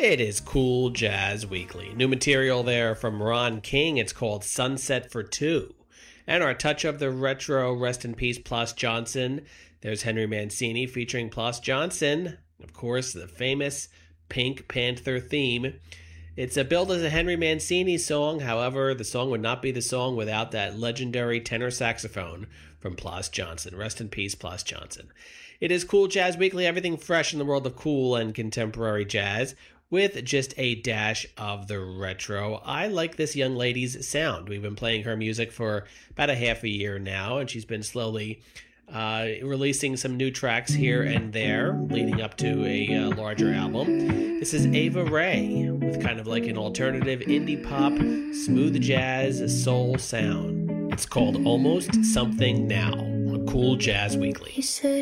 It is Cool Jazz Weekly. New material there from Ron King. It's called Sunset for Two. And our touch of the retro, rest in peace, Plas Johnson. There's Henry Mancini featuring Plas Johnson. Of course, the famous Pink Panther theme. It's billed as a Henry Mancini song. However, the song would not be the song without that legendary tenor saxophone from Plas Johnson. Rest in peace, Plas Johnson. It is Cool Jazz Weekly, everything fresh in the world of cool and contemporary jazz, with just a dash of the retro. I like this young lady's sound. We've been playing her music for about a half a year now, and she's been slowly releasing some new tracks here and there, leading up to a larger album. This is Ava Ray, with kind of like an alternative indie pop, smooth jazz, soul sound. It's called Almost Something Now, on Cool Jazz Weekly. He said